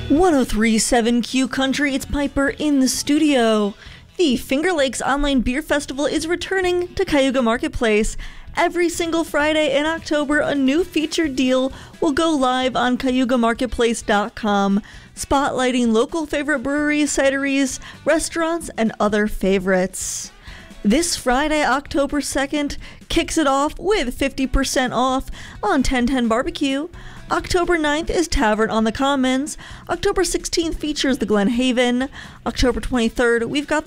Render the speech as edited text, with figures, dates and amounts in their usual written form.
1037 Q Country, it's Piper in the studio. The Finger Lakes Online Beer Festival is returning to Cayuga Marketplace. Every single Friday in October, a new featured deal will go live on CayugaMarketplace.com, spotlighting local favorite breweries, cideries, restaurants, and other favorites. This Friday, October 2nd, kicks it off with 50% off on 1010 Barbecue. October 9th is Tavern on the Commons. October 16th features the Glen Haven. October 23rd, we've got